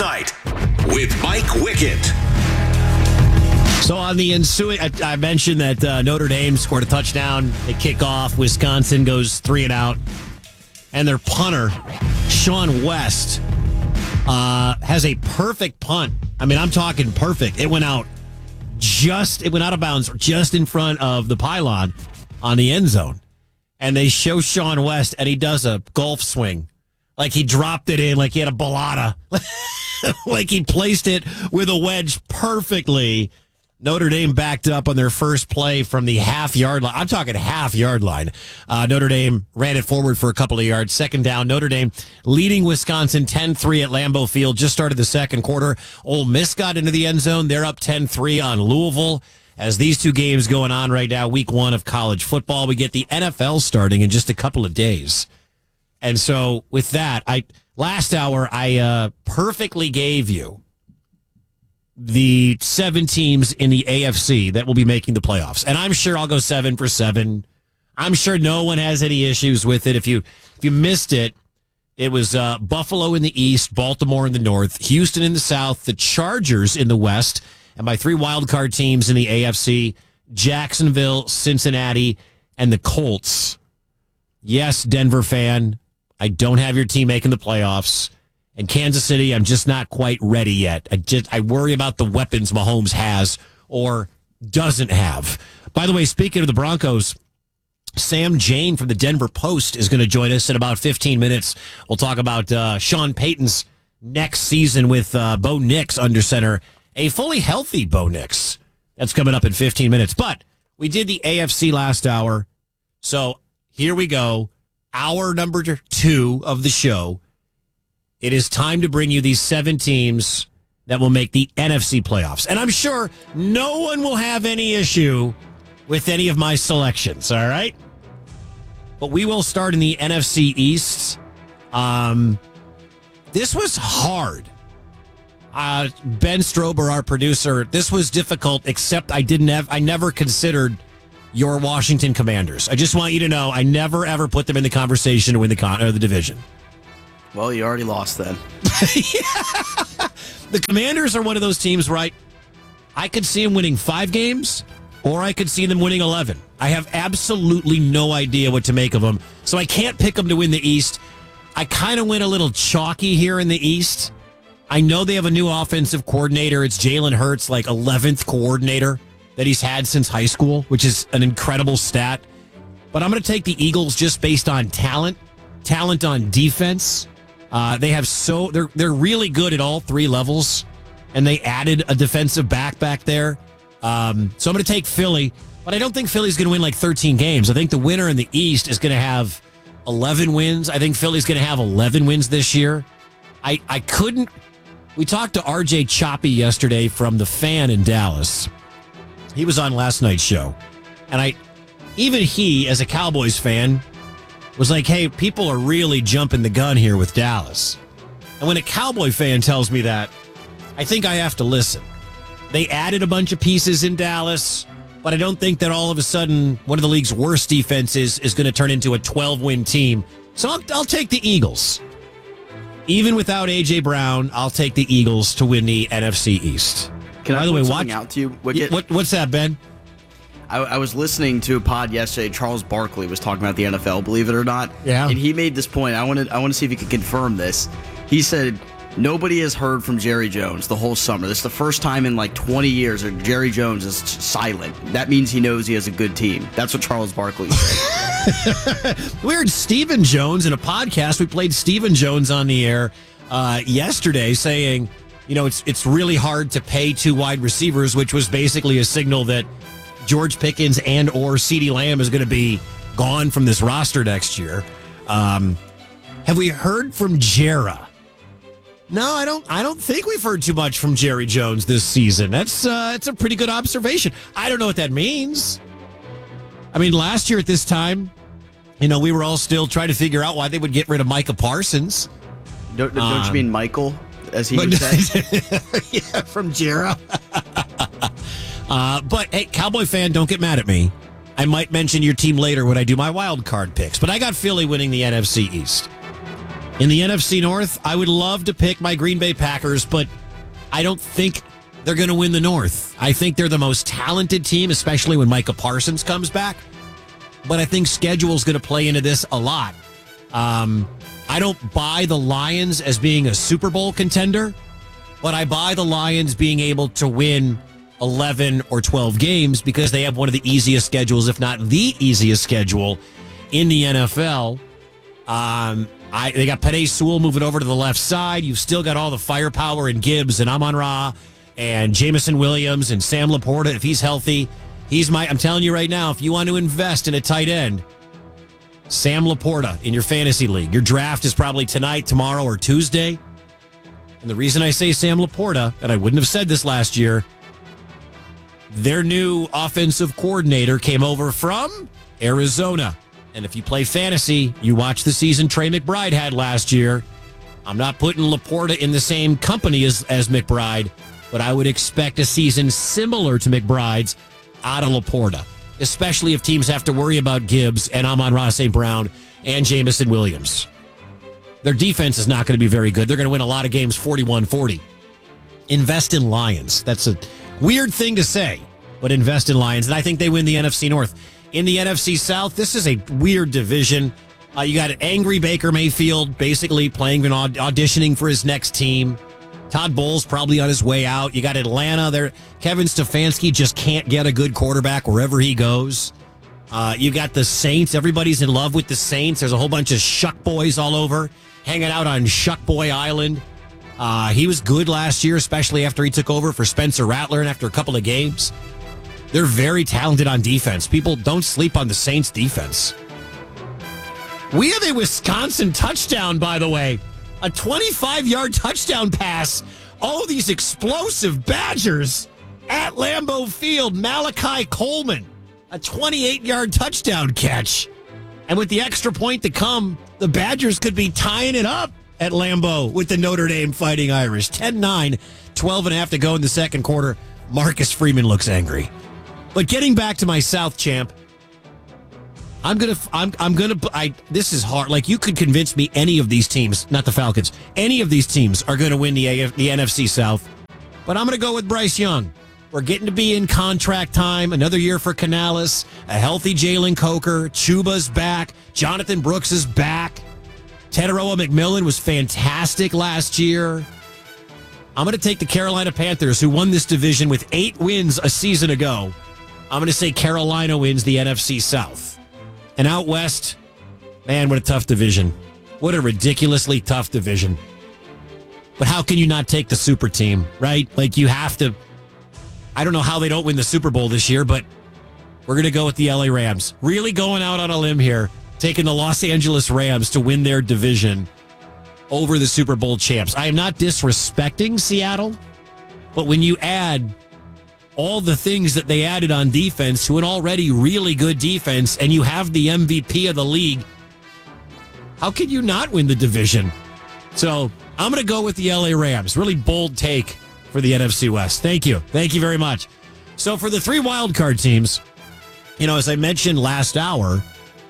Night with Mike Wickett. So on the ensuing, I mentioned that Notre Dame scored a touchdown. They kick off. Wisconsin goes 3 and out. And their punter, Sean West, has a perfect punt. I mean, I'm talking perfect. It went out of bounds just in front of the pylon on the end zone. And they show Sean West, and he does a golf swing. Like he dropped it in, like he had a balata. Like he placed it with a wedge perfectly. Notre Dame backed up on their first play from the half-yard line. I'm talking half-yard line. Notre Dame ran it forward for a couple of yards. Second down, Notre Dame leading Wisconsin 10-3 at Lambeau Field. Just started the second quarter. Ole Miss got into the end zone. They're up 10-3 on Louisville. As these two games going on right now, week 1 of college football, we get the NFL starting in just a couple of days. And so with that, last hour, I perfectly gave you the 7 teams in the AFC that will be making the playoffs. And I'm sure I'll go 7 for 7. I'm sure no one has any issues with it. If you missed it, it was Buffalo in the East, Baltimore in the North, Houston in the South, the Chargers in the West, and my 3 wildcard teams in the AFC, Jacksonville, Cincinnati, and the Colts. Yes, Denver fan, I don't have your team making the playoffs. And Kansas City, I'm just not quite ready yet. I worry about the weapons Mahomes has or doesn't have. By the way, speaking of the Broncos, Sam Jane from the Denver Post is going to join us in about 15 minutes. We'll talk about Sean Payton's next season with Bo Nix under center. A fully healthy Bo Nix. That's coming up in 15 minutes. But we did the AFC last hour. So here we go. Hour number 2 of the show. It is time to bring you these 7 teams that will make the NFC playoffs. And I'm sure no one will have any issue with any of my selections, all right? But we will start in the NFC East. This was hard. Ben Strober, our producer, this was difficult, except I never considered your Washington Commanders. I just want you to know I never, ever put them in the conversation to win the division. Well, you already lost then. Yeah. The Commanders are one of those teams, right? I could see them winning 5 games, or I could see them winning 11. I have absolutely no idea what to make of them, so I can't pick them to win the East. I kind of went a little chalky here in the East. I know they have a new offensive coordinator. It's Jalen Hurts, like 11th coordinator that he's had since high school, which is an incredible stat. But I'm going to take the Eagles just based on talent on defense. They're really good at all 3 levels, and they added a defensive back there. So I'm going to take Philly, but I don't think Philly's going to win like 13 games. I think the winner in the East is going to have 11 wins. I think Philly's going to have 11 wins this year. We talked to RJ Choppy yesterday from The Fan in Dallas. He was on last night's show, and even he, as a Cowboys fan, was like, hey, people are really jumping the gun here with Dallas. And when a Cowboy fan tells me that, I think I have to listen. They added a bunch of pieces in Dallas, but I don't think that all of a sudden one of the league's worst defenses is going to turn into a 12-win team. So I'll take the Eagles. Even without A.J. Brown, I'll take the Eagles to win the NFC East. Can I point something out to you? What's that, Ben? I was listening to a pod yesterday. Charles Barkley was talking about the NFL, believe it or not. Yeah. And he made this point. I want to see if he could confirm this. He said, nobody has heard from Jerry Jones the whole summer. This is the first time in like 20 years that Jerry Jones is silent. That means he knows he has a good team. That's what Charles Barkley said. We heard Stephen Jones in a podcast. We played Stephen Jones on the air yesterday saying, it's really hard to pay 2 wide receivers, which was basically a signal that George Pickens and or CeeDee Lamb is going to be gone from this roster next year. Have we heard from Jera? No, I don't think we've heard too much from Jerry Jones this season. It's a pretty good observation. I don't know what that means. I mean, last year at this time, we were all still trying to figure out why they would get rid of Micah Parsons. Don't you mean Michael, as he would say? Yeah, from Jera. But, hey, Cowboy fan, don't get mad at me. I might mention your team later when I do my wild card picks. But I got Philly winning the NFC East. In the NFC North, I would love to pick my Green Bay Packers, but I don't think they're going to win the North. I think they're the most talented team, especially when Micah Parsons comes back. But I think schedule's going to play into this a lot. I don't buy the Lions as being a Super Bowl contender, but I buy the Lions being able to win 11 or 12 games because they have one of the easiest schedules, if not the easiest schedule in the NFL. They got Penei Sewell moving over to the left side. You've still got all the firepower in Gibbs and Amon-Ra and Jameson Williams and Sam Laporta if he's healthy. I'm telling you right now, if you want to invest in a tight end, Sam Laporta in your fantasy league. Your draft is probably tonight, tomorrow, or Tuesday. And the reason I say Sam Laporta, and I wouldn't have said this last year, their new offensive coordinator came over from Arizona. And if you play fantasy, you watch the season Trey McBride had last year. I'm not putting Laporta in the same company as McBride, but I would expect a season similar to McBride's out of Laporta, especially if teams have to worry about Gibbs and Amon-Ra St. Brown and Jameson Williams. Their defense is not going to be very good. They're going to win a lot of games 41-40. Invest in Lions. That's a weird thing to say, but invest in Lions. And I think they win the NFC North. In the NFC South, this is a weird division. You got an angry Baker Mayfield basically playing and auditioning for his next team. Todd Bowles probably on his way out. You got Atlanta there. Kevin Stefanski just can't get a good quarterback wherever he goes. You got the Saints. Everybody's in love with the Saints. There's a whole bunch of Shuck Boys all over, hanging out on Shuck Boy Island. He was good last year, especially after he took over for Spencer Rattler and after a couple of games. They're very talented on defense. People don't sleep on the Saints' defense. We have a Wisconsin touchdown, by the way. A 25-yard touchdown pass. Oh, these explosive Badgers at Lambeau Field. Malachi Coleman, a 28-yard touchdown catch. And with the extra point to come, the Badgers could be tying it up at Lambeau with the Notre Dame Fighting Irish. 10-9, 12.5 to go in the second quarter. Marcus Freeman looks angry. But getting back to my South champ, this is hard. Like, you could convince me any of these teams, not the Falcons, any of these teams are going to win the NFC South. But I'm going to go with Bryce Young. We're getting to be in contract time. Another year for Canales, a healthy Jalen Coker. Chuba's back. Jonathan Brooks is back. Teteroa McMillan was fantastic last year. I'm going to take the Carolina Panthers, who won this division with 8 wins a season ago. I'm going to say Carolina wins the NFC South. And out west, man, what a tough division. What a ridiculously tough division. But how can you not take the super team, right? Like, you have to. I don't know how they don't win the Super Bowl this year, but we're going to go with the LA Rams. Really going out on a limb here, taking the Los Angeles Rams to win their division over the Super Bowl champs. I am not disrespecting Seattle, but when you add all the things that they added on defense to an already really good defense, and you have the MVP of the league, how can you not win the division? So I'm going to go with the LA Rams. Really bold take for the NFC West. Thank you. Thank you very much. So for the 3 wildcard teams, as I mentioned last hour,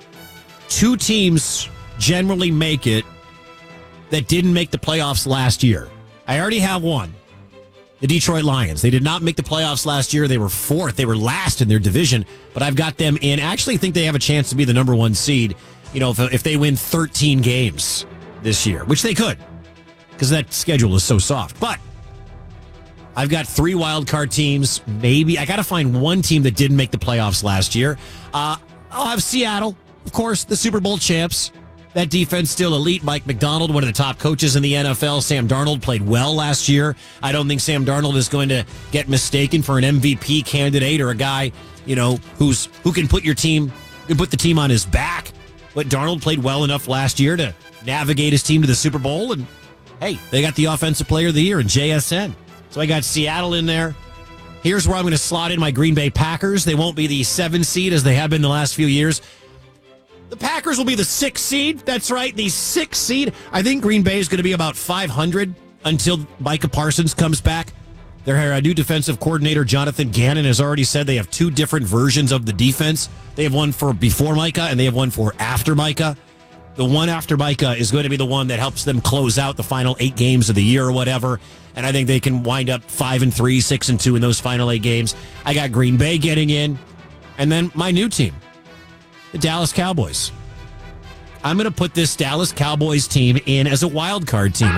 2 teams generally make it that didn't make the playoffs last year. I already have one. The Detroit Lions. They did not make the playoffs last year. They were 4th. They were last in their division, but I've got them in. I actually think they have a chance to be the number 1 seed, if they win 13 games this year, which they could, because that schedule is so soft. But I've got 3 wild card teams. Maybe I got to find one team that didn't make the playoffs last year. I'll have Seattle, of course, the Super Bowl champs. That defense still elite. Mike McDonald, one of the top coaches in the NFL. Sam Darnold played well last year. I don't think Sam Darnold is going to get mistaken for an MVP candidate or a guy, who can put the team on his back. But Darnold played well enough last year to navigate his team to the Super Bowl. And hey, they got the Offensive Player of the Year in JSN. So I got Seattle in there. Here's where I'm going to slot in my Green Bay Packers. They won't be the 7 seed as they have been the last few years. The Packers will be the 6th seed. That's right, the 6th seed. I think Green Bay is going to be about 500 until Micah Parsons comes back. Their new defensive coordinator, Jonathan Gannon, has already said they have 2 different versions of the defense. They have one for before Micah, and they have one for after Micah. The one after Micah is going to be the one that helps them close out the final 8 games of the year or whatever. And I think they can wind up 5-3, 6-2 in those final 8 games. I got Green Bay getting in. And then my new team, the Dallas Cowboys. I'm going to put this Dallas Cowboys team in as a wild card team.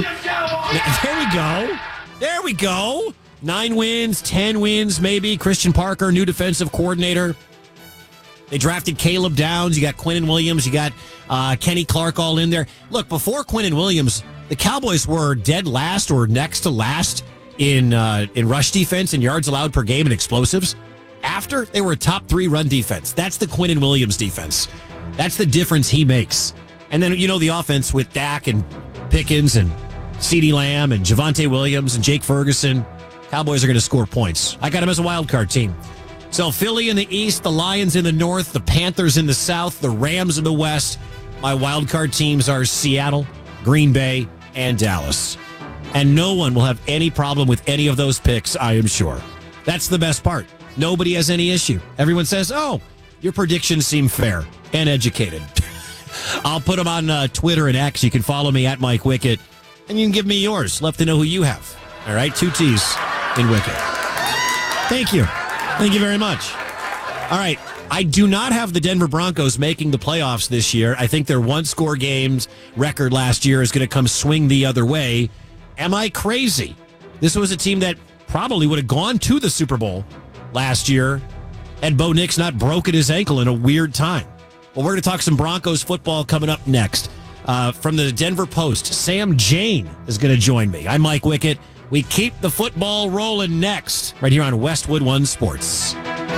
There we go. 9 wins, 10 wins, maybe. Christian Parker, new defensive coordinator. They drafted Caleb Downs. You got Quinnen Williams. You got Kenny Clark all in there. Look, before Quinnen Williams, the Cowboys were dead last or next to last in rush defense and yards allowed per game and explosives. After, they were a top 3 run defense. That's the Quinnen Williams defense. That's the difference he makes. And then, the offense with Dak and Pickens and CeeDee Lamb and Javonte Williams and Jake Ferguson. Cowboys are going to score points. I got them as a wild card team. So Philly in the East, the Lions in the North, the Panthers in the South, the Rams in the West. My wild card teams are Seattle, Green Bay, and Dallas. And no one will have any problem with any of those picks, I am sure. That's the best part. Nobody has any issue. Everyone says, oh, your predictions seem fair and educated. I'll put them on Twitter and X. You can follow me at Mike Wickett, and you can give me yours. Love to know who you have. All right, 2 T's in Wickett. Thank you. Thank you very much. All right. I do not have the Denver Broncos making the playoffs this year. I think their 1-score games record last year is going to come swing the other way. Am I crazy? This was a team that probably would have gone to the Super Bowl last year had Bo Nix not broken his ankle in a weird time. Well, we're going to talk some Broncos football coming up next. From the Denver Post, Sam Jane is going to join me. I'm Mike Wickett. We keep the football rolling next, right here on Westwood One Sports.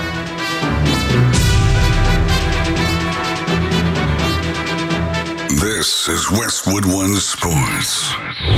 This is Westwood One Sports.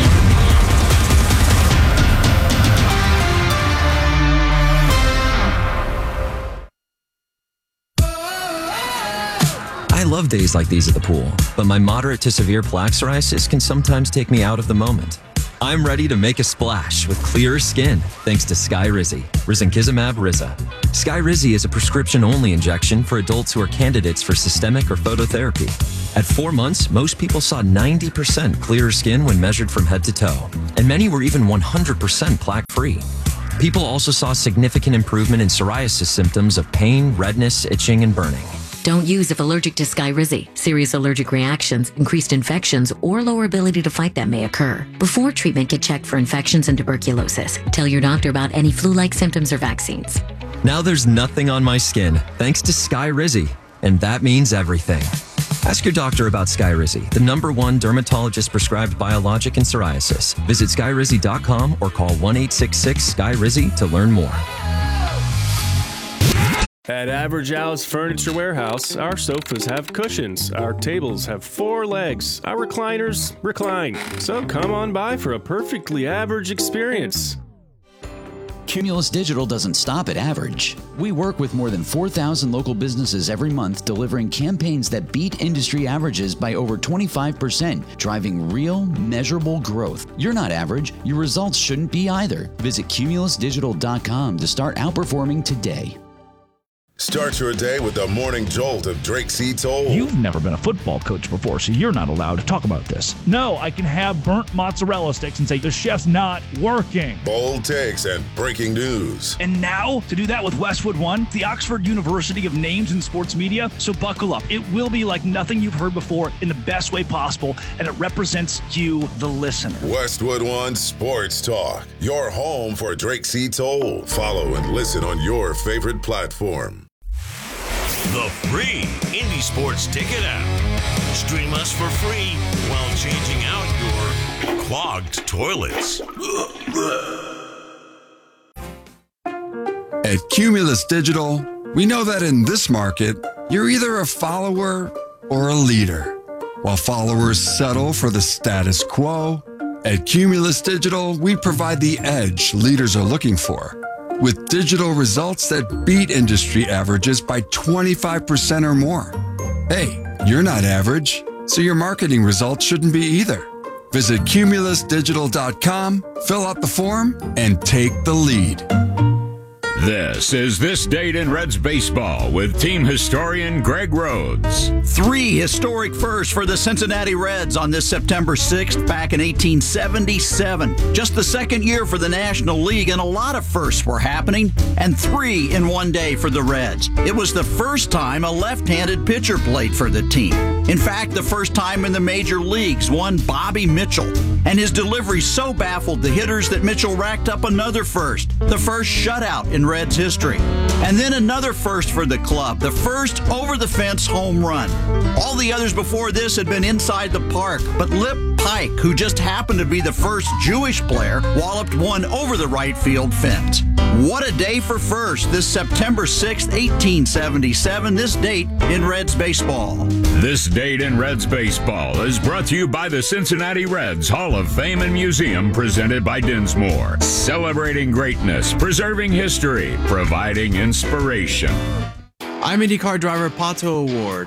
I love days like these at the pool, but my moderate to severe plaque psoriasis can sometimes take me out of the moment. I'm ready to make a splash with clearer skin thanks to Skyrizi, Risankizumab Riza. Skyrizi is a prescription-only injection for adults who are candidates for systemic or phototherapy. At 4 months, most people saw 90% clearer skin when measured from head to toe, and many were even 100% plaque-free. People also saw significant improvement in psoriasis symptoms of pain, redness, itching, and burning. Don't use if allergic to Skyrizi. Serious allergic reactions, increased infections, or lower ability to fight them may occur. Before treatment, get checked for infections and tuberculosis. Tell your doctor about any flu-like symptoms or vaccines. Now there's nothing on my skin thanks to Skyrizi, and that means everything. Ask your doctor about Skyrizi, the #1 dermatologist-prescribed biologic in psoriasis. Visit Skyrizi.com or call 1-866-SKYRIZI to learn more. At Average Al's Furniture Warehouse, our sofas have cushions, our tables have 4 legs, our recliners recline. So come on by for a perfectly average experience. Cumulus Digital doesn't stop at average. We work with more than 4,000 local businesses every month, delivering campaigns that beat industry averages by over 25%, driving real, measurable growth. You're not average. Your results shouldn't be either. Visit cumulusdigital.com to start outperforming today. Start your day with the morning jolt of Drake C. Toll. You've never been a football coach before, so you're not allowed to talk about this. No, I can have burnt mozzarella sticks and say the chef's not working. Bold takes and breaking news. And now, to do that with Westwood One, the Oxford University of names in sports media, so buckle up. It will be like nothing you've heard before in the best way possible, and it represents you, the listener. Westwood One Sports Talk, your home for Drake C. Toll. Follow and listen on your favorite platform. The free Indy Sports Ticket app. Stream us for free while changing out your clogged toilets. At Cumulus Digital, we know that in this market, you're either a follower or a leader. While followers settle for the status quo, at Cumulus Digital, we provide the edge leaders are looking for, with digital results that beat industry averages by 25% or more. Hey, you're not average, so your marketing results shouldn't be either. Visit cumulusdigital.com, fill out the form, and take the lead. This is This Date in Reds Baseball with team historian Greg Rhodes. 3 historic firsts for the Cincinnati Reds on this September 6th back in 1877. Just the second year for the National League, and a lot of firsts were happening, and 3 in one day for the Reds. It was the first time a left-handed pitcher played for the team. In fact, the first time in the major leagues, one Bobby Mitchell. And his delivery so baffled the hitters that Mitchell racked up another first, the first shutout in Reds history. And then another first for the club, the first over-the-fence home run. All the others before this had been inside the park, but Lip Pike, who just happened to be the first Jewish player, walloped one over the right field fence. What a day for first, this September 6th, 1877, this date in Reds baseball. This Date in Reds Baseball is brought to you by the Cincinnati Reds Hall of Fame and Museum, presented by Dinsmore. Celebrating greatness, preserving history, providing inspiration. I'm IndyCar driver Pato O'Ward.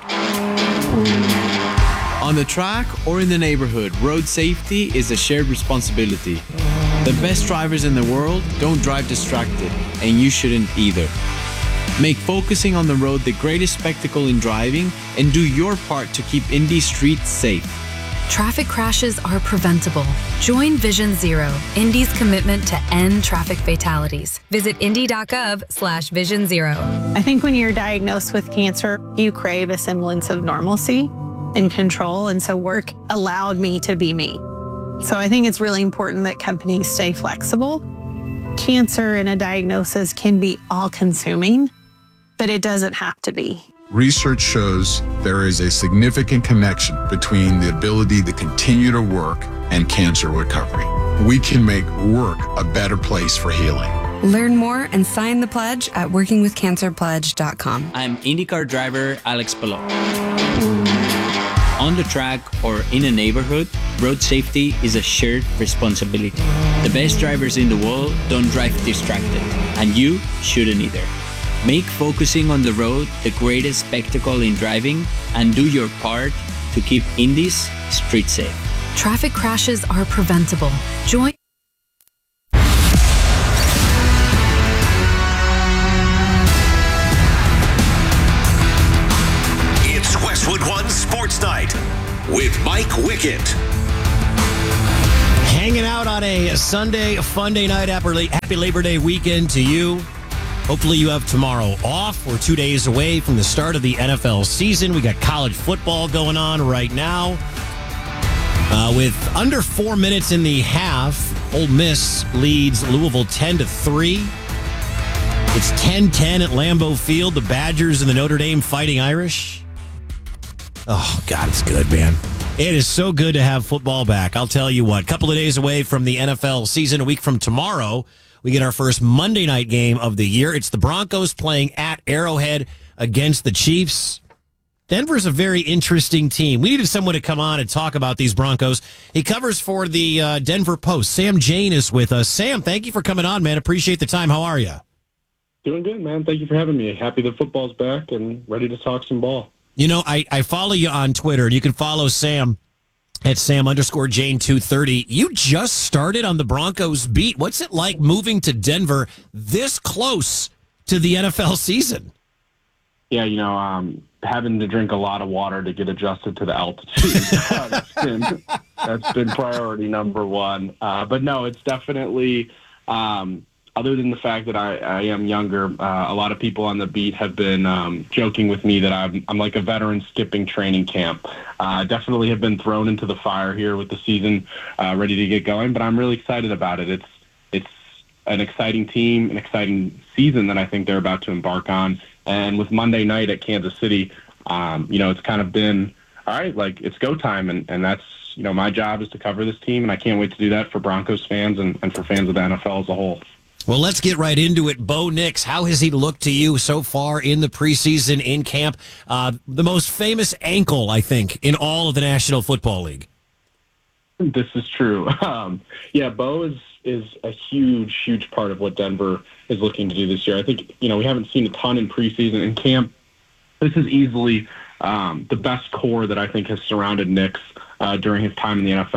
On the track or in the neighborhood, road safety is a shared responsibility. The best drivers in the world don't drive distracted, and you shouldn't either. Make focusing on the road the greatest spectacle in driving, and do your part to keep Indy streets safe. Traffic crashes are preventable. Join Vision Zero, Indy's commitment to end traffic fatalities. Visit indy.gov/Vision Zero. I think when you're diagnosed with cancer, you crave a semblance of normalcy and control, and so work allowed me to be me. So I think it's really important that companies stay flexible. Cancer and a diagnosis can be all-consuming, but it doesn't have to be. Research shows there is a significant connection between the ability to continue to work and cancer recovery. We can make work a better place for healing. Learn more and sign the pledge at workingwithcancerpledge.com. I'm IndyCar driver Alex Palou. On the track or in a neighborhood, road safety is a shared responsibility. The best drivers in the world don't drive distracted, and you shouldn't either. Make focusing on the road the greatest spectacle in driving, and do your part to keep Indy's street safe. Traffic crashes are preventable. Join. It's Westwood One Sports Night with Mike Wickett. Hanging out on a Sunday, Funday night. Happy Labor Day weekend to you. Hopefully you have tomorrow off. We're 2 days away from the start of the NFL season. We got college football going on right now. With under 4 minutes in the half, Ole Miss leads Louisville 10-3. It's 10-10 at Lambeau Field. The Badgers and the Notre Dame Fighting Irish. Oh, God, it's good, man. It is so good to have football back. I'll tell you what, a couple of days away from the NFL season, a week from tomorrow, we get our first Monday night game of the year. It's the Broncos playing at Arrowhead against the Chiefs. Denver's a very interesting team. We needed someone to come on and talk about these Broncos. He covers for the Denver Post. Sam Jane is with us. Sam, thank you for coming on, man. Appreciate the time. How are you? Doing good, man. Thank you for having me. Happy that football's back and ready to talk some ball. You know, I follow you on Twitter. You can follow Sam at Sam_Jane230. You just started on the Broncos beat. What's it like moving to Denver this close to the NFL season? Yeah, you know, having to drink a lot of water to get adjusted to the altitude. That's been priority number one. But no, it's definitely, other than the fact that I am younger, a lot of people on the beat have been joking with me that I'm like a veteran skipping training camp. Definitely have been thrown into the fire here with the season ready to get going, but I'm really excited about it. It's an exciting team, an exciting season that I think they're about to embark on. And with Monday night at Kansas City, you know, it's kind of been, all right, like it's go time. And that's, you know, my job is to cover this team, and I can't wait to do that for Broncos fans and for fans of the NFL as a whole. Well, let's get right into it. Bo Nix, how has he looked to you so far in the preseason, in camp? The most famous ankle, I think, in all of the National Football League. This is true. Yeah, Bo is a huge part of what Denver is looking to do this year. I think, you know, we haven't seen a ton in preseason. In camp, this is easily the best core that I think has surrounded Nix during his time in the NFL.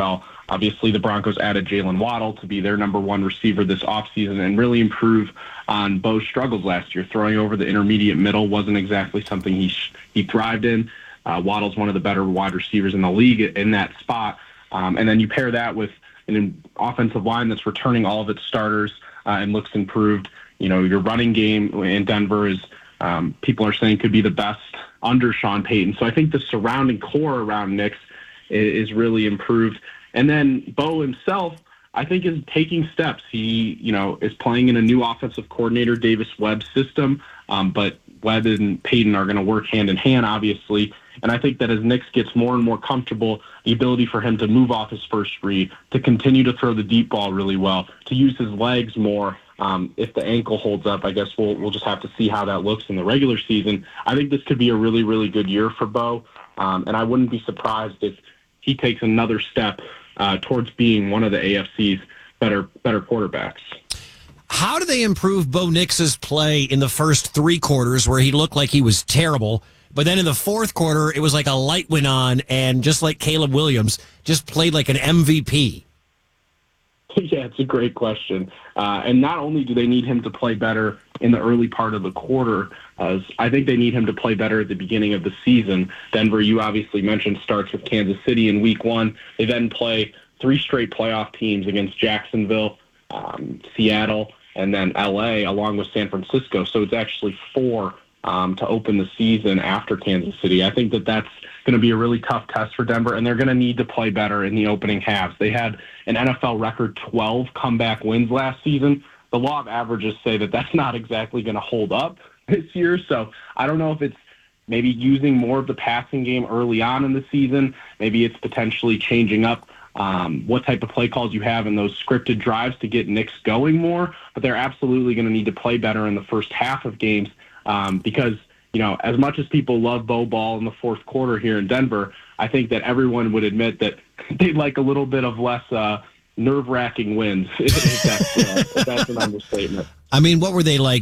Obviously, the Broncos added Jalen Waddle to be their number one receiver this offseason and really improve on Bo's struggles last year. Throwing over the intermediate middle wasn't exactly something he thrived in. Waddle's one of the better wide receivers in the league in that spot. And then you pair that with an offensive line that's returning all of its starters and looks improved. Your running game in Denver is, people are saying, could be the best under Sean Payton. So I think the surrounding core around Nix is really improved. And then Bo himself, I think, is taking steps. He, is playing in a new offensive coordinator, Davis Webb's system. But Webb and Payton are going to work hand in hand, obviously. And I think that as Nix gets more and more comfortable, the ability for him to move off his first read, to continue to throw the deep ball really well, to use his legs more. If the ankle holds up, I guess we'll just have to see how that looks in the regular season. I think this could be a really, really good year for Bo. And I wouldn't be surprised if he takes another step towards being one of the AFC's better quarterbacks. How do they improve Bo Nix's play in the first three quarters where he looked like he was terrible, but then in the fourth quarter it was like a light went on and just like Caleb Williams just played like an MVP? Yeah, it's a great question. And not only do they need him to play better in the early part of the quarter, as I think they need him to play better at the beginning of the season. Denver, you obviously mentioned, starts with Kansas City in week 1. They then play 3 straight playoff teams against Jacksonville, Seattle, and then LA, along with San Francisco. So it's actually 4 to open the season after Kansas City. I think that's going to be a really tough test for Denver, and they're going to need to play better in the opening halves. They had an NFL record 12 comeback wins last season. The law of averages say that that's not exactly going to hold up this year. So I don't know if it's maybe using more of the passing game early on in the season. Maybe it's potentially changing up what type of play calls you have in those scripted drives to get Nix going more. But they're absolutely going to need to play better in the first half of games because, as much as people love Bo Ball in the fourth quarter here in Denver, I think that everyone would admit that they'd like a little bit of less nerve-wracking wins, if that's an understatement. I mean, what were they like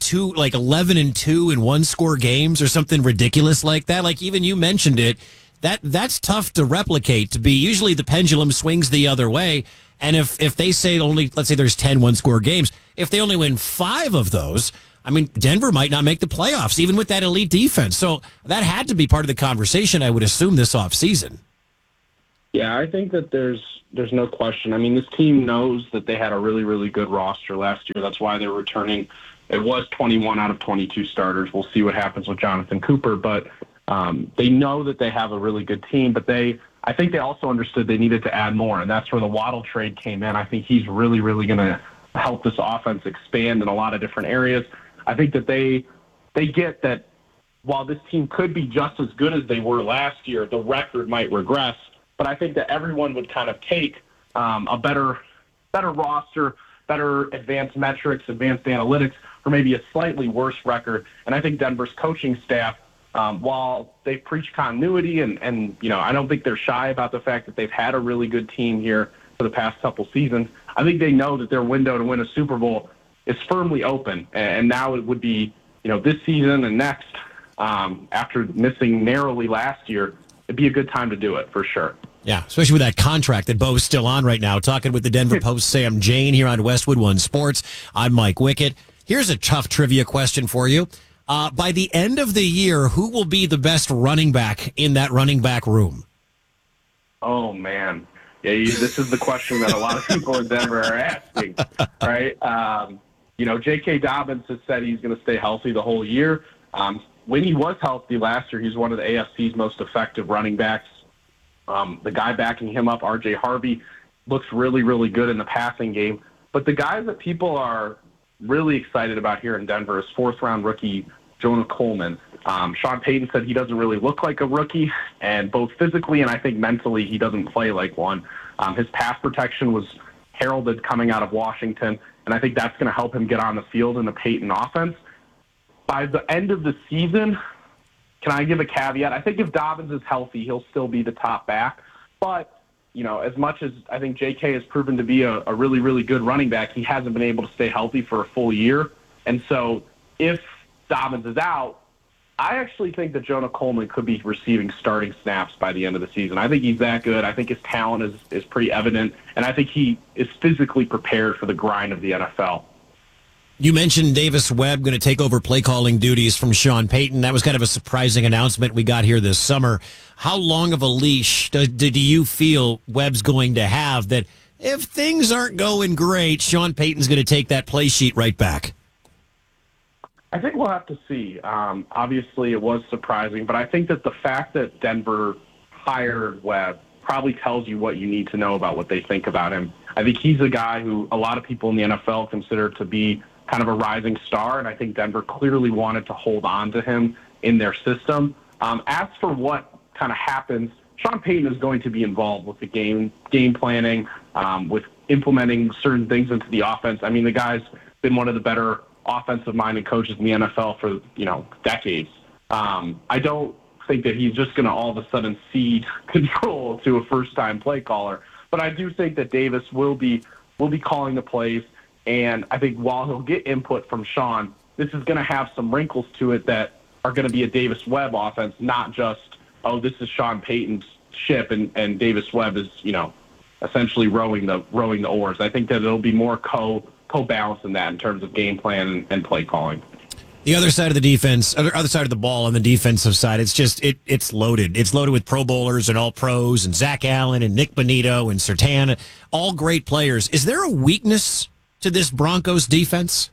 11-2 in one-score games or something ridiculous like that? Like, even you mentioned it. That's tough to replicate. To be usually the pendulum swings the other way, and if they say only, let's say there's 10 one-score games, if they only win 5 of those, I mean, Denver might not make the playoffs, even with that elite defense. So that had to be part of the conversation, I would assume, this offseason. Yeah, I think that there's no question. I mean, this team knows that they had a really, really good roster last year. That's why they're returning. It was 21 out of 22 starters. We'll see what happens with Jonathan Cooper, but they know that they have a really good team. But I think they also understood they needed to add more, and that's where the Waddle trade came in. I think he's really, really going to help this offense expand in a lot of different areas. I think that they get that while this team could be just as good as they were last year, the record might regress. But I think that everyone would kind of take a better roster, better advanced metrics, advanced analytics, or maybe a slightly worse record. And I think Denver's coaching staff, while they preach continuity and I don't think they're shy about the fact that they've had a really good team here for the past couple seasons, I think they know that their window to win a Super Bowl is firmly open. And now it would be, this season and next, after missing narrowly last year, it'd be a good time to do it for sure. Yeah, especially with that contract that Bo's still on right now. Talking with the Denver Post Sam Jane here on Westwood One Sports. I'm Mike Wickett. Here's a tough trivia question for you. By the end of the year, who will be the best running back in that running back room? Oh, man. Yeah, this is the question that a lot of people in Denver are asking, right? J.K. Dobbins has said he's going to stay healthy the whole year. When he was healthy last year, he's one of the AFC's most effective running backs. The guy backing him up, R.J. Harvey, looks really, really good in the passing game. But the guys that people are really excited about here in Denver is 4th-round rookie Jonah Coleman. Sean Payton said he doesn't really look like a rookie, and both physically and I think mentally he doesn't play like one. His pass protection was heralded coming out of Washington, and I think that's going to help him get on the field in the Payton offense. By the end of the season, can I give a caveat? I think if Dobbins is healthy, he'll still be the top back. But, as much as I think J.K. has proven to be a really, really good running back, he hasn't been able to stay healthy for a full year. And so if Dobbins is out, I actually think that Jonah Coleman could be receiving starting snaps by the end of the season. I think he's that good. I think his talent is pretty evident, and I think he is physically prepared for the grind of the NFL. You mentioned Davis Webb going to take over play calling duties from Sean Payton. That was kind of a surprising announcement we got here this summer. How long of a leash do you feel Webb's going to have that if things aren't going great, Sean Payton's going to take that play sheet right back? I think we'll have to see. Obviously, it was surprising, but I think that the fact that Denver hired Webb probably tells you what you need to know about what they think about him. I think he's a guy who a lot of people in the NFL consider to be kind of a rising star, and I think Denver clearly wanted to hold on to him in their system. As for what kind of happens, Sean Payton is going to be involved with the game planning, with implementing certain things into the offense. I mean, the guy's been one of the better offensive-minded coaches in the NFL for, decades. I don't think that he's just going to all of a sudden cede control to a first-time play caller, but I do think that Davis will be calling the plays, and I think while he'll get input from Sean, this is going to have some wrinkles to it that are going to be a Davis Webb offense, not just, oh, this is Sean Payton's ship and Davis Webb is, essentially rowing the oars. I think that it'll be more co-balance in that in terms of game plan and play calling. The other side of the defense, other side of the ball on the defensive side, it's loaded. It's loaded with Pro Bowlers and All Pros and Zach Allen and Nick Bonito and Surtain, all great players. Is there a weakness to this Broncos defense?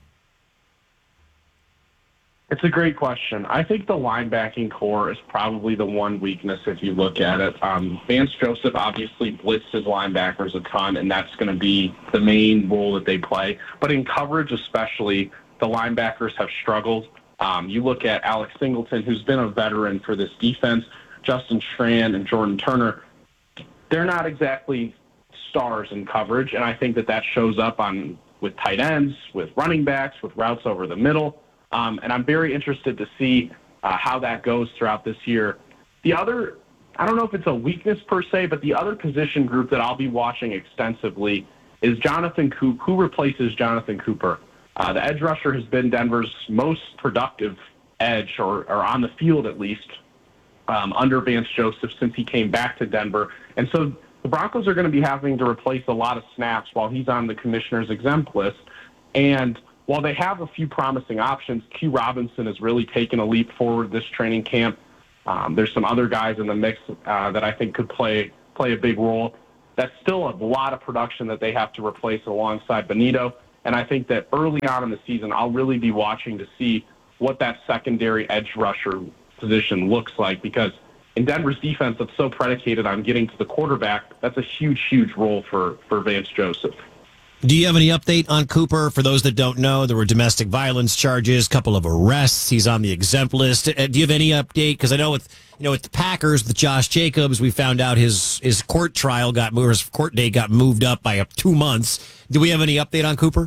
It's a great question. I think the linebacking core is probably the one weakness if you look at it. Vance Joseph obviously blitzed his linebackers a ton, and that's going to be the main role that they play. But in coverage especially, the linebackers have struggled. You look at Alex Singleton, who's been a veteran for this defense, Justin Strand and Jordan Turner. They're not exactly stars in coverage, and I think that shows up with tight ends, with running backs, with routes over the middle. And I'm very interested to see how that goes throughout this year. The other, I don't know if it's a weakness per se, but the other position group that I'll be watching extensively is Jonathan Cooper. Who replaces Jonathan Cooper? The edge rusher has been Denver's most productive edge, or on the field at least, under Vance Joseph since he came back to Denver. And so the Broncos are going to be having to replace a lot of snaps while he's on the commissioner's exempt list. And while they have a few promising options, Q Robinson has really taken a leap forward this training camp. There's some other guys in the mix that I think could play a big role. That's still a lot of production that they have to replace alongside Bonito. And I think that early on in the season, I'll really be watching to see what that secondary edge rusher position looks like, because in Denver's defense that's so predicated on getting to the quarterback, that's a huge, huge role for Vance Joseph. Do you have any update on Cooper? For those that don't know, there were domestic violence charges, a couple of arrests. He's on the exempt list. Do you have any update? Because I know with the Packers, with Josh Jacobs, we found out his court trial his court date got moved up by 2 months. Do we have any update on Cooper?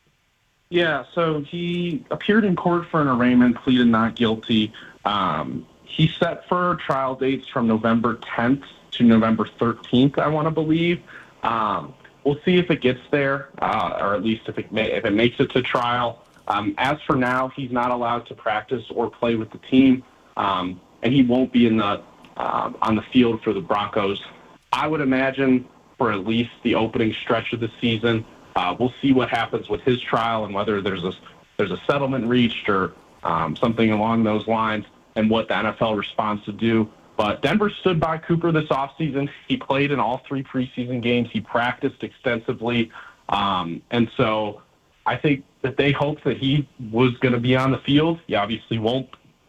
Yeah, so he appeared in court for an arraignment, pleaded not guilty. He's set for trial dates from November 10th to November 13th, I want to believe. We'll see if it gets there, or at least if it makes it to trial. As for now, he's not allowed to practice or play with the team, and he won't be on the field for the Broncos. I would imagine for at least the opening stretch of the season. We'll see what happens with his trial and whether there's a settlement reached or something along those lines, and what the NFL responds to do. But Denver stood by Cooper this offseason. He played in all 3 preseason games. He practiced extensively. And so I think that they hoped that he was going to be on the field. He obviously won't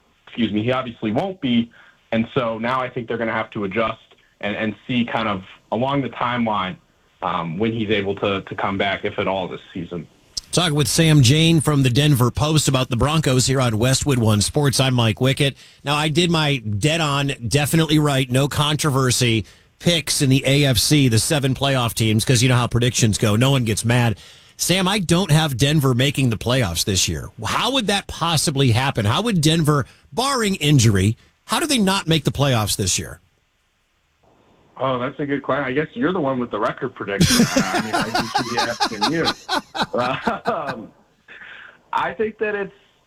be. And so now I think they're going to have to adjust and see kind of along the timeline when he's able to come back, if at all, this season. Talking with Sam Jane from the Denver Post about the Broncos here on Westwood One Sports. I'm Mike Wickett. Now, I did my dead-on, definitely right, no controversy picks in the AFC, the 7 playoff teams, because you know how predictions go. No one gets mad. Sam, I don't have Denver making the playoffs this year. How would that possibly happen? How would Denver, barring injury, how do they not make the playoffs this year? Oh, that's a good question. I guess you're the one with the record prediction. I should be asking you. I think that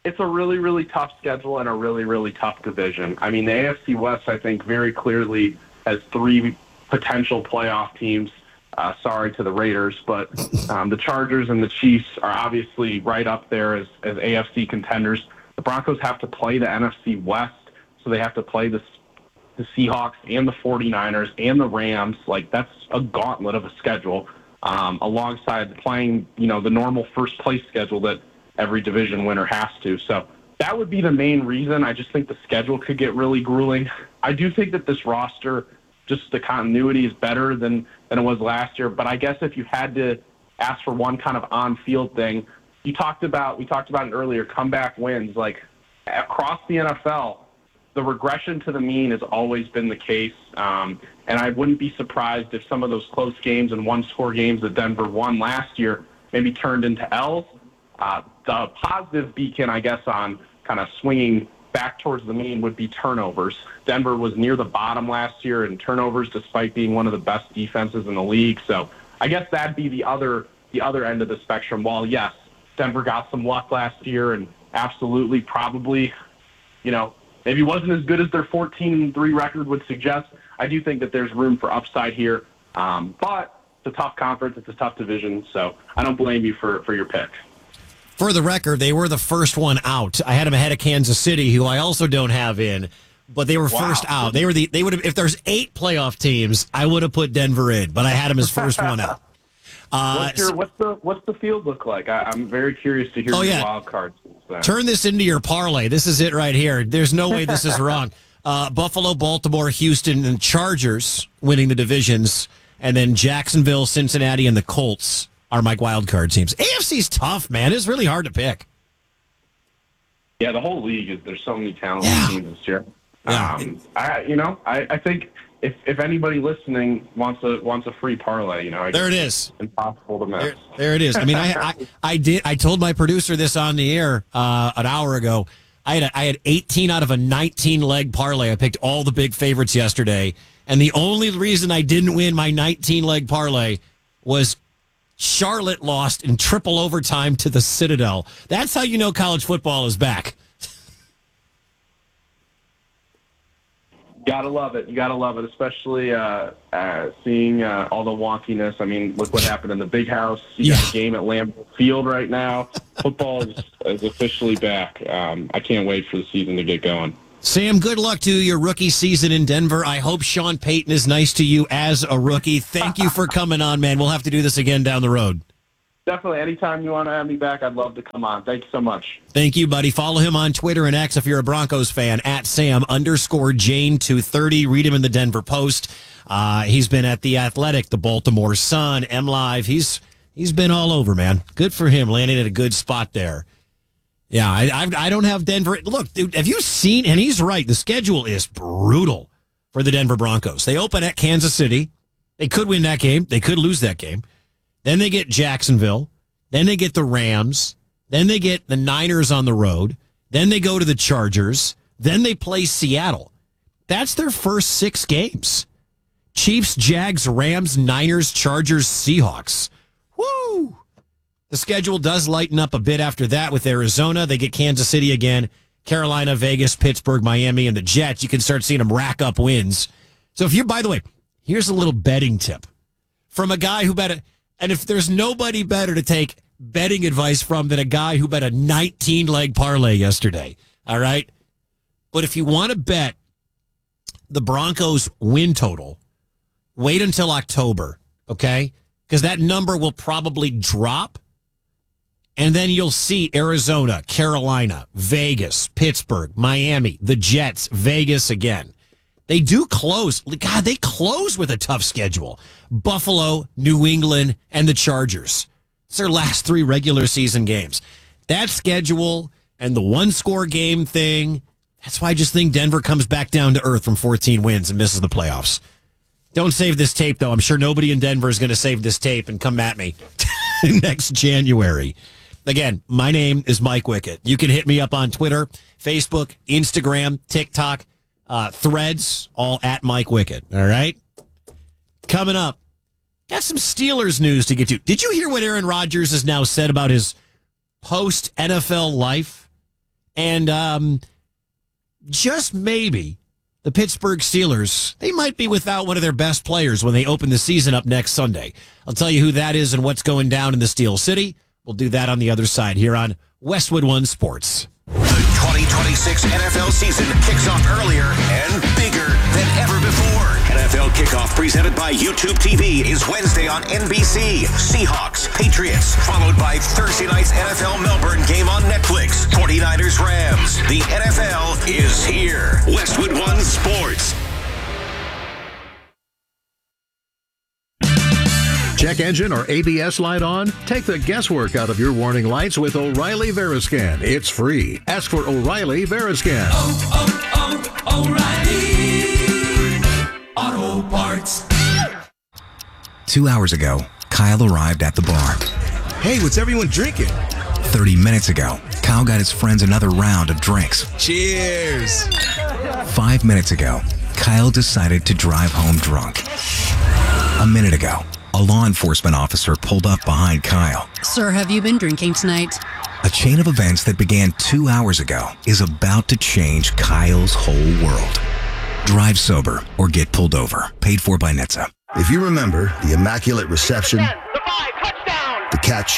it's a really, really tough schedule and a really, really tough division. I mean, the AFC West, I think, very clearly has 3 potential playoff teams. Sorry to the Raiders, but the Chargers and the Chiefs are obviously right up there as AFC contenders. The Broncos have to play the NFC West, so they have to play the Seahawks and the 49ers and the Rams. Like, that's a gauntlet of a schedule, alongside playing, the normal first-place schedule that every division winner has to. So that would be the main reason. I just think the schedule could get really grueling. I do think that this roster, just the continuity is better than it was last year. But I guess if you had to ask for one kind of on-field thing, we talked about it earlier, comeback wins. Like, across the NFL, the regression to the mean has always been the case. And I wouldn't be surprised if some of those close games and one-score games that Denver won last year maybe turned into L's. The positive beacon, I guess, on kind of swinging back towards the mean would be turnovers. Denver was near the bottom last year in turnovers, despite being one of the best defenses in the league. So I guess that'd be the other end of the spectrum. While, yes, Denver got some luck last year and absolutely probably, maybe wasn't as good as their 14-3 record would suggest, I do think that there's room for upside here. But it's a tough conference. It's a tough division. So I don't blame you for your pick. For the record, they were the first one out. I had them ahead of Kansas City, who I also don't have in, but they were first out. They would have, if there's 8 playoff teams, I would have put Denver in, but I had them as first one out. What's the field look like? I'm very curious to hear your wild cards. Turn this into your parlay. This is it right here. There's no way this is wrong. Buffalo, Baltimore, Houston, and Chargers winning the divisions, and then Jacksonville, Cincinnati, and the Colts are my wild card teams. AFC's tough, man. It's really hard to pick. Yeah, the whole league there's so many talented teams this year. Yeah. I think if anybody listening wants a free parlay, there it is. Impossible to miss. There it is. I mean, I told my producer this on the air an hour ago. I had 18 out of a 19 leg parlay. I picked all the big favorites yesterday, and the only reason I didn't win my 19 leg parlay was Charlotte lost in triple overtime to the Citadel. That's how you know college football is back. Gotta love it. You gotta love it, especially seeing all the wonkiness. I mean, look what happened in the Big House. You got a game at Lambeau Field right now. Football is officially back. I can't wait for the season to get going. Sam, good luck to your rookie season in Denver. I hope Sean Payton is nice to you as a rookie. Thank you for coming on, man. We'll have to do this again down the road. Definitely. Anytime you want to have me back, I'd love to come on. Thank you so much. Thank you, buddy. Follow him on Twitter and X if you're a Broncos fan, at Sam_Jane230. Read him in the Denver Post. He's been at The Athletic, the Baltimore Sun, MLive. He's been all over, man. Good for him, landing at a good spot there. Yeah, I don't have Denver. Look, dude, have you seen, and he's right, the schedule is brutal for the Denver Broncos. They open at Kansas City. They could win that game. They could lose that game. Then they get Jacksonville. Then they get the Rams. Then they get the Niners on the road. Then they go to the Chargers. Then they play Seattle. That's their first 6 games. Chiefs, Jags, Rams, Niners, Chargers, Seahawks. Woo! The schedule does lighten up a bit after that with Arizona. They get Kansas City again, Carolina, Vegas, Pittsburgh, Miami, and the Jets. You can start seeing them rack up wins. So by the way, here's a little betting tip from a guy who bet and if there's nobody better to take betting advice from than a guy who bet a 19-leg parlay yesterday. All right? But if you want to bet the Broncos win total, wait until October, okay? Because that number will probably drop. And then you'll see Arizona, Carolina, Vegas, Pittsburgh, Miami, the Jets, Vegas again. They do close. God, they close with a tough schedule. Buffalo, New England, and the Chargers. It's their last 3 regular season games. That schedule and the one-score game thing, that's why I just think Denver comes back down to earth from 14 wins and misses the playoffs. Don't save this tape, though. I'm sure nobody in Denver is going to save this tape and come at me next January. Again, my name is Mike Wickett. You can hit me up on Twitter, Facebook, Instagram, TikTok, Threads, all at Mike Wickett. All right? Coming up, got some Steelers news to get to. Did you hear what Aaron Rodgers has now said about his post-NFL life? And just maybe the Pittsburgh Steelers, they might be without one of their best players when they open the season up next Sunday. I'll tell you who that is and what's going down in the Steel City. We'll do that on the other side here on Westwood One Sports. The 2026 NFL season kicks off earlier and bigger than ever before. NFL Kickoff presented by YouTube TV is Wednesday on NBC. Seahawks, Patriots, followed by Thursday night's NFL Melbourne game on Netflix. 49ers, Rams. The NFL is here. Westwood One Sports. Check engine or ABS light on? Take the guesswork out of your warning lights with O'Reilly Veriscan. It's free. Ask for O'Reilly Veriscan. O'Reilly Auto Parts. 2 hours ago, Kyle arrived at the bar. Hey, what's everyone drinking? 30 minutes ago, Kyle got his friends another round of drinks. Cheers! 5 minutes ago, Kyle decided to drive home drunk. A minute ago, a law enforcement officer pulled up behind Kyle. Sir, have you been drinking tonight? A chain of events that began 2 hours ago is about to change Kyle's whole world. Drive sober or get pulled over. Paid for by NHTSA. If you remember the immaculate reception, the catch,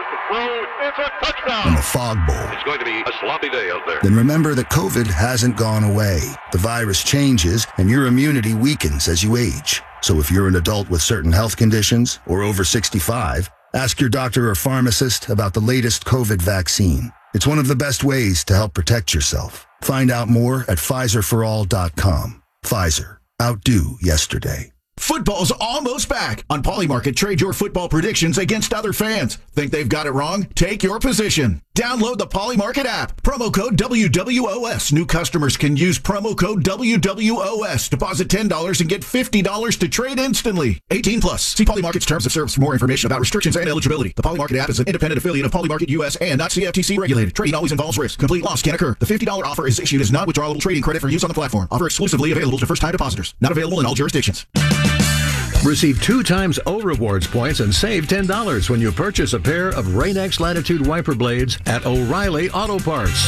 and the fog bowl, it's going to be a sloppy day out there. Then remember that COVID hasn't gone away. The virus changes and your immunity weakens as you age. So if you're an adult with certain health conditions or over 65, ask your doctor or pharmacist about the latest COVID vaccine. It's one of the best ways to help protect yourself. Find out more at PfizerForAll.com. Pfizer. Outdo yesterday. Football's almost back. On Polymarket, trade your football predictions against other fans. Think they've got it wrong? Take your position. Download the Polymarket app. Promo code WWOS. New customers can use promo code WWOS. Deposit $10 and get $50 to trade instantly. 18 plus. See Polymarket's terms of service for more information about restrictions and eligibility. The Polymarket app is an independent affiliate of Polymarket US and not CFTC regulated. Trading always involves risk. Complete loss can occur. The $50 offer is issued as non-withdrawable trading credit for use on the platform. Offer exclusively available to first-time depositors. Not available in all jurisdictions. Receive 2 times O Rewards points and save $10 when you purchase a pair of Rain-X Latitude wiper blades at O'Reilly Auto Parts.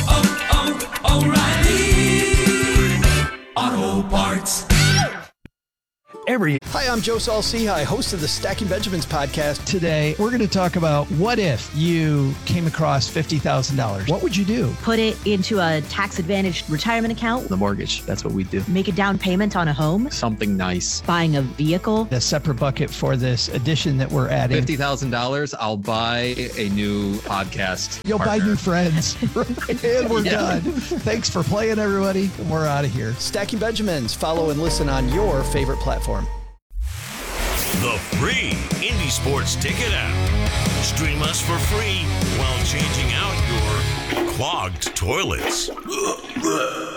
O'Reilly Auto Parts. Hi, I'm Joe Saul-Sehy, host of the Stacking Benjamins podcast. Today, we're going to talk about what if you came across $50,000. What would you do? Put it into a tax-advantaged retirement account. The mortgage. That's what we do. Make a down payment on a home. Something nice. Buying a vehicle. A separate bucket for this addition that we're adding. $50,000, I'll buy a new podcast. You'll buy new friends. And we're done. Thanks for playing, everybody. And we're out of here. Stacking Benjamins. Follow and listen on your favorite platform. The free Indie Sports Ticket app. Stream us for free while changing out your clogged toilets.